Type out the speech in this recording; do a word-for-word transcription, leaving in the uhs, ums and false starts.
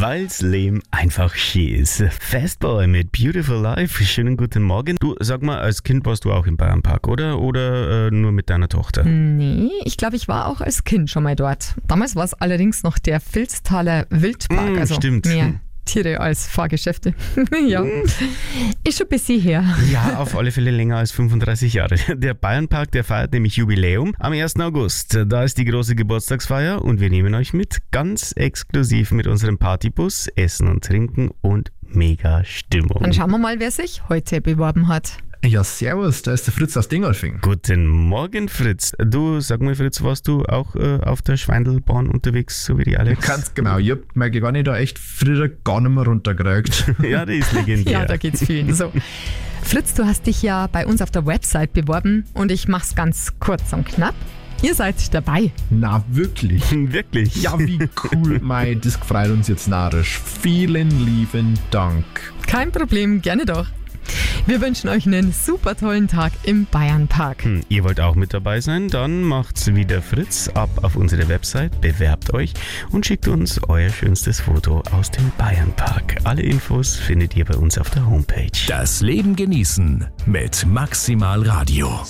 Weil's Leben einfach schön ist. Fastboy mit Beautiful Life. Schönen guten Morgen. Du, sag mal, als Kind warst du auch im Bayernpark, oder? Oder äh, nur mit deiner Tochter? Nee, ich glaube, ich war auch als Kind schon mal dort. Damals war es allerdings noch der Vilstaler Wildpark. Mm, also stimmt. mehr Tiere als Fahrgeschäfte. ja, ist schon ein bisschen her. Ja, auf alle Fälle länger als fünfunddreißig Jahre. Der Bayernpark, der feiert nämlich Jubiläum am ersten August. Da ist die große Geburtstagsfeier und wir nehmen euch mit, ganz exklusiv mit unserem Partybus, Essen und Trinken und mega Stimmung. Dann schauen wir mal, wer sich heute beworben hat. Ja, servus, da ist der Fritz aus Dingolfing. Guten Morgen, Fritz. Du, sag mal, Fritz, warst du auch äh, auf der Schweindelbahn unterwegs, so wie die Alex? Ganz genau, ich hab meine gar nicht da echt früher gar nicht mehr runtergerückt. Ja, die ist legendär. Ja, da geht's vielen so. Fritz, du hast dich ja bei uns auf der Website beworben und ich mach's ganz kurz und knapp. Ihr seid dabei. Na, wirklich? Wirklich? Ja, wie cool, mei, das freut uns jetzt narrisch. Vielen lieben Dank. Kein Problem, gerne doch. Wir wünschen euch einen super tollen Tag im Bayernpark. Hm, ihr wollt auch mit dabei sein? Dann macht's wie der Fritz. Ab auf unsere Website, bewerbt euch und schickt uns euer schönstes Foto aus dem Bayernpark. Alle Infos findet ihr bei uns auf der Homepage. Das Leben genießen mit Maximal Radio.